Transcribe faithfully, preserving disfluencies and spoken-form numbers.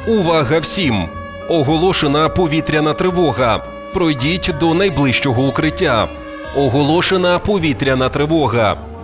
Увага всім! Оголошена повітряна тривога. Пройдіть до найближчого укриття. Оголошена повітряна тривога.